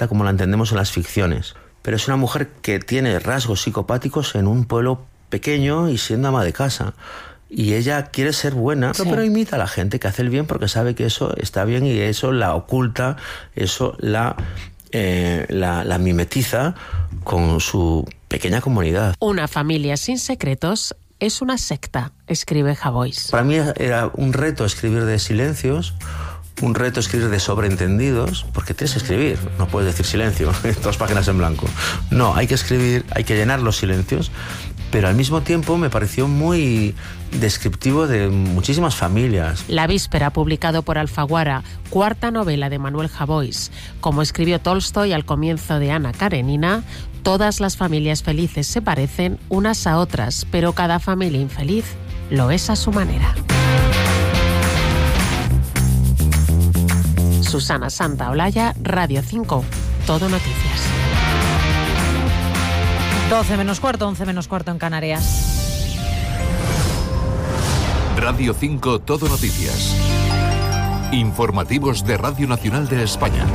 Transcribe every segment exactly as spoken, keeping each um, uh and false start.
psicópata como la entendemos en las ficciones, pero es una mujer que tiene rasgos psicopáticos en un pueblo pequeño y siendo ama de casa. Y ella quiere ser buena, sí. pero imita a la gente que hace el bien porque sabe que eso está bien y eso la oculta, eso la, eh, la, la mimetiza con su pequeña comunidad. Una familia sin secretos es una secta, escribe Javois. Para mí era un reto escribir de silencios, un reto escribir de sobreentendidos, porque tienes que escribir, no puedes decir silencio, dos páginas en blanco. No, hay que escribir, hay que llenar los silencios, pero al mismo tiempo me pareció muy descriptivo de muchísimas familias. La víspera, publicado por Alfaguara, cuarta novela de Manuel Javois. Como escribió Tolstoy al comienzo de Ana Karenina, todas las familias felices se parecen unas a otras, pero cada familia infeliz lo es a su manera. Susana Santaolalla, Radio cinco, Todo Noticias. doce menos cuarto, once menos cuarto en Canarias. Radio cinco, Todo Noticias. Informativos de Radio Nacional de España.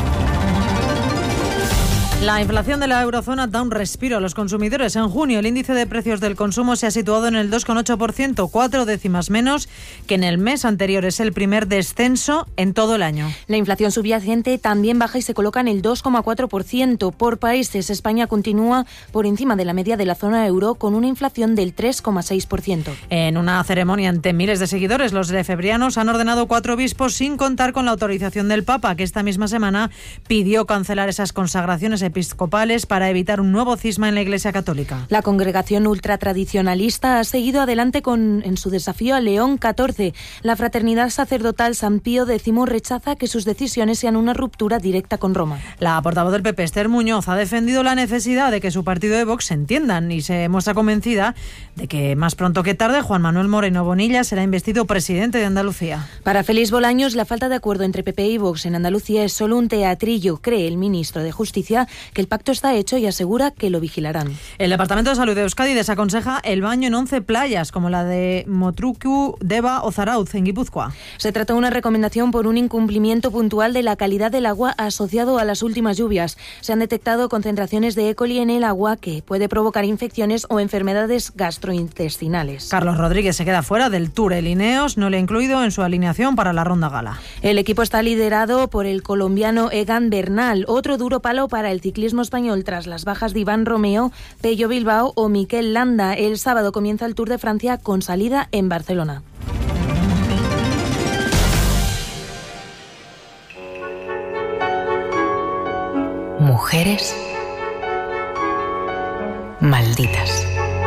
La inflación de la eurozona da un respiro a los consumidores. En junio el índice de precios del consumo se ha situado en el dos coma ocho por ciento, cuatro décimas menos que en el mes anterior. Es el primer descenso en todo el año. La inflación subyacente también baja y se coloca en el dos coma cuatro por ciento. Por países, España continúa por encima de la media de la zona euro con una inflación del tres coma seis por ciento. En una ceremonia ante miles de seguidores, los lefebrianos han ordenado cuatro obispos sin contar con la autorización del Papa, que esta misma semana pidió cancelar esas consagraciones episcopales para evitar un nuevo cisma en la Iglesia Católica. La congregación ultratradicionalista ha seguido adelante con, en su desafío a León catorce. La fraternidad sacerdotal San Pío X rechaza que sus decisiones sean una ruptura directa con Roma. La portavoz del P P, Esther Muñoz, ha defendido la necesidad de que su partido de Vox se entiendan y se muestra convencida de que más pronto que tarde Juan Manuel Moreno Bonilla será investido presidente de Andalucía. Para Félix Bolaños, la falta de acuerdo entre P P y Vox en Andalucía es solo un teatrillo. Cree el ministro de Justicia que el pacto está hecho y asegura que lo vigilarán. El Departamento de Salud de Euskadi desaconseja el baño en once playas, como la de Motruku, Deba o Zarautz, en Guipúzcoa. Se trata de una recomendación por un incumplimiento puntual de la calidad del agua asociado a las últimas lluvias. Se han detectado concentraciones de E. coli en el agua que puede provocar infecciones o enfermedades gastrointestinales. Carlos Rodríguez se queda fuera del Tour. El Ineos no le ha incluido en su alineación para la ronda gala. El equipo está liderado por el colombiano Egan Bernal. Otro duro palo para el ciclismo español tras las bajas de Iván Romeo, Pello Bilbao o Mikel Landa. El sábado comienza el Tour de Francia con salida en Barcelona. Mujeres malditas.